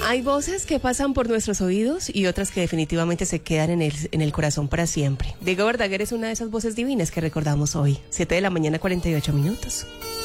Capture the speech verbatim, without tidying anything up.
Hay voces que pasan por nuestros oídos y otras que definitivamente se quedan en el, en el corazón para siempre. Diego Verdaguer es una de esas voces divinas que recordamos hoy. siete de la mañana, cuarenta y ocho minutos.